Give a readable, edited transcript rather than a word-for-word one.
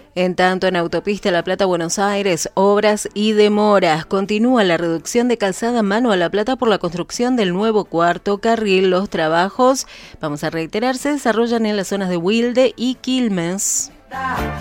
En tanto, en Autopista La Plata-Buenos Aires, obras y demoras. Continúa la reducción de calzada Mano a La Plata por la construcción del nuevo cuarto carril. Los trabajos, vamos a reiterar, se desarrollan en las zonas de Wilde y Quilmes.